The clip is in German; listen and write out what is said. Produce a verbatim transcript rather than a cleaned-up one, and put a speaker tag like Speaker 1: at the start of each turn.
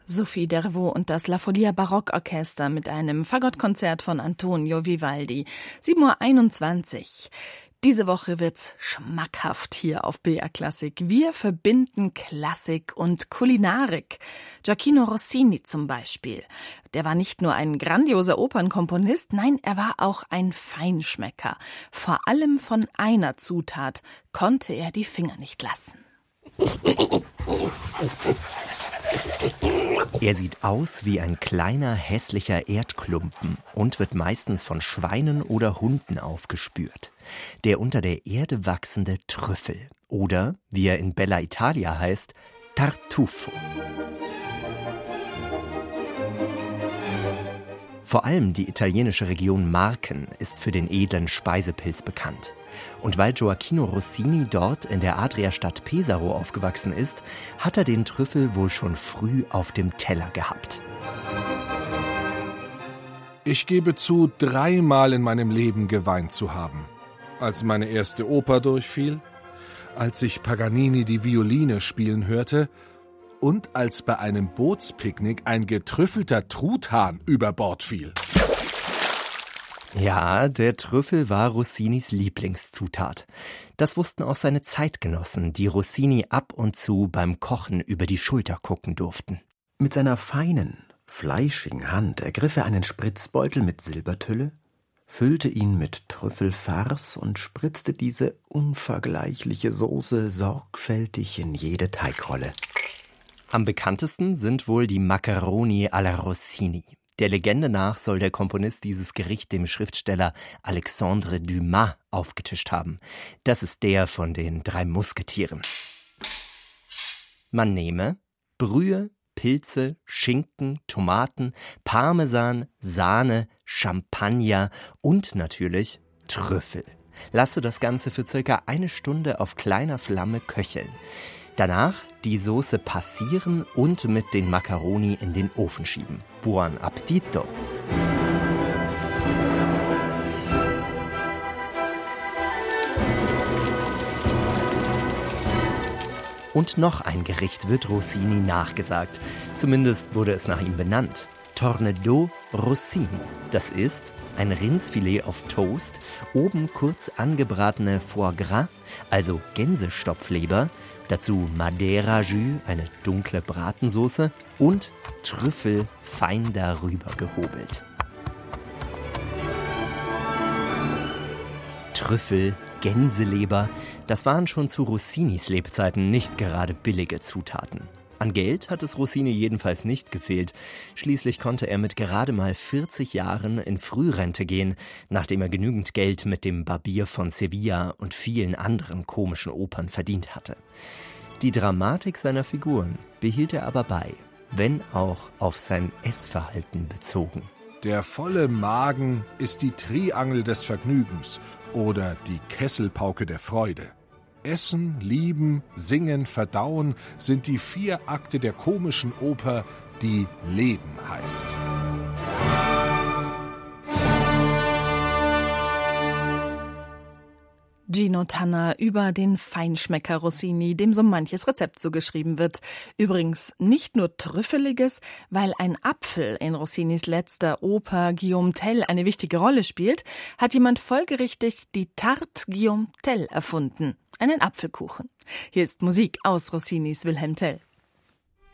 Speaker 1: Sophie Dervaux und das La Folia Barockorchester mit einem Fagottkonzert von Antonio Vivaldi. sieben Uhr einundzwanzig. Diese Woche wird's schmackhaft hier auf B R Klassik. Wir verbinden Klassik und Kulinarik. Gioacchino Rossini zum Beispiel. Der war nicht nur ein grandioser Opernkomponist, nein, er war auch ein Feinschmecker. Vor allem von einer Zutat konnte er die Finger nicht lassen.
Speaker 2: Er sieht aus wie ein kleiner, hässlicher Erdklumpen und wird meistens von Schweinen oder Hunden aufgespürt. Der unter der Erde wachsende Trüffel oder, wie er in Bella Italia heißt, Tartufo. Vor allem die italienische Region Marken ist für den edlen Speisepilz bekannt. Und weil Gioacchino Rossini dort in der Adriastadt Pesaro aufgewachsen ist, hat er den Trüffel wohl schon früh auf dem Teller gehabt.
Speaker 3: Ich gebe zu, dreimal in meinem Leben geweint zu haben. Als meine erste Oper durchfiel, als ich Paganini die Violine spielen hörte und als bei einem Bootspicknick ein getrüffelter Truthahn über Bord fiel.
Speaker 2: Ja, der Trüffel war Rossinis Lieblingszutat. Das wussten auch seine Zeitgenossen, die Rossini ab und zu beim Kochen über die Schulter gucken durften.
Speaker 4: Mit seiner feinen, fleischigen Hand ergriff er einen Spritzbeutel mit Silbertülle, füllte ihn mit Trüffelfarce und spritzte diese unvergleichliche Soße sorgfältig in jede Teigrolle.
Speaker 2: Am bekanntesten sind wohl die Maccheroni alla Rossini. Der Legende nach soll der Komponist dieses Gericht dem Schriftsteller Alexandre Dumas aufgetischt haben. Das ist der von den drei Musketieren. Man nehme Brühe, Pilze, Schinken, Tomaten, Parmesan, Sahne, Champagner und natürlich Trüffel. Lasse das Ganze für circa eine Stunde auf kleiner Flamme köcheln. Danach die Soße passieren und mit den Makkaroni in den Ofen schieben. Buon appetito! Und noch ein Gericht wird Rossini nachgesagt. Zumindest wurde es nach ihm benannt. Tornedò Rossini. Das ist ein Rindsfilet auf Toast, oben kurz angebratene Foie Gras, also Gänsestopfleber, dazu Madeira-Jus, eine dunkle Bratensoße und Trüffel fein darüber gehobelt. Trüffel, Gänseleber, das waren schon zu Rossinis Lebzeiten nicht gerade billige Zutaten. An Geld hat es Rossini jedenfalls nicht gefehlt. Schließlich konnte er mit gerade mal vierzig Jahren in Frührente gehen, nachdem er genügend Geld mit dem Barbier von Sevilla und vielen anderen komischen Opern verdient hatte. Die Dramatik seiner Figuren behielt er aber bei, wenn auch auf sein Essverhalten bezogen.
Speaker 3: Der volle Magen ist die Triangel des Vergnügens oder die Kesselpauke der Freude. Essen, Lieben, Singen, Verdauen sind die vier Akte der komischen Oper, die Leben heißt.
Speaker 1: Gino Tanner über den Feinschmecker Rossini, dem so manches Rezept zugeschrieben wird. Übrigens nicht nur Trüffeliges, weil ein Apfel in Rossinis letzter Oper Guillaume Tell eine wichtige Rolle spielt, hat jemand folgerichtig die Tarte Guillaume Tell erfunden. Einen Apfelkuchen. Hier ist Musik aus Rossinis Wilhelm Tell.